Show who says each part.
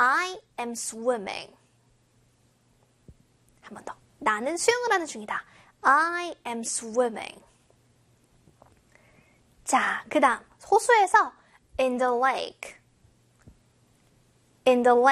Speaker 1: I am swimming. 한 번 더. 나는 수영을 하는 중이다. I am swimming. 자, 그 다음 호수에서 in the lake.